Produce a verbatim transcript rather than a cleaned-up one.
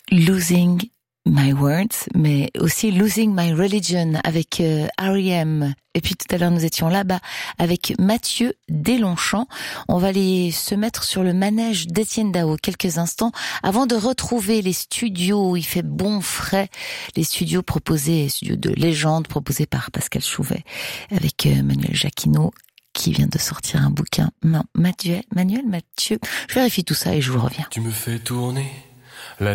Losing My Words, mais aussi Losing My Religion avec euh, R E M. Et puis tout à l'heure, nous étions là-bas avec Mathieu Deslongchamps. On va aller se mettre sur le manège d'Étienne Dao quelques instants avant de retrouver les studios où il fait bon frais. Les studios proposés, studios de légende proposés par Pascal Chouvet avec euh, Manuel Jacquinot qui vient de sortir un bouquin. Non, Mathieu, Manuel, Mathieu. Je vérifie tout ça et je vous reviens. Tu me fais tourner la